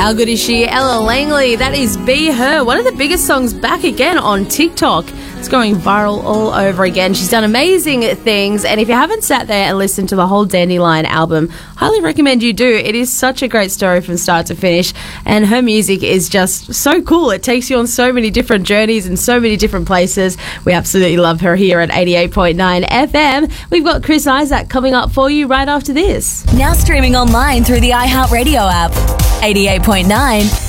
How good is she? Ella Langley. That is Be Her. One of the biggest songs back again on TikTok. It's going viral all over again. She's done amazing things. And if you haven't sat there and listened to the whole Dandelion album, highly recommend you do. It is such a great story from start to finish. And her music is just so cool. It takes you on so many different journeys and so many different places. We absolutely love her here at 88.9 FM. We've got Chris Isaac coming up for you right after this. Now streaming online through the iHeartRadio app. 88.9